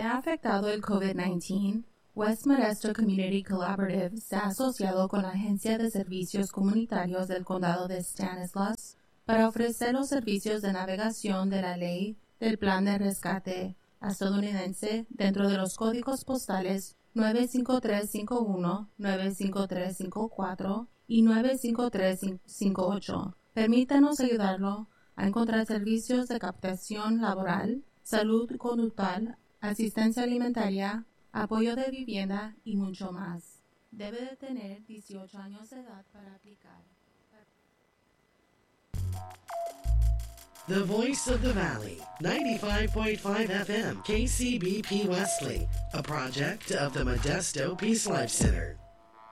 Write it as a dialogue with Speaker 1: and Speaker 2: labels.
Speaker 1: ha afectado el COVID-19, West Modesto Community Collaborative se ha asociado con la Agencia de Servicios Comunitarios del Condado de Stanislaus para ofrecer los servicios de navegación de la ley del Plan de Rescate estadounidense dentro de los códigos postales 95351, 95354 y 95358. Permítanos ayudarlo a encontrar servicios de captación laboral, salud conductual, asistencia alimentaria, apoyo de vivienda y mucho más. Debe de tener 18 años de edad para aplicar.
Speaker 2: The Voice of the Valley, 95.5 FM, KCBP Wesley, a project of the Modesto Peace Life Center.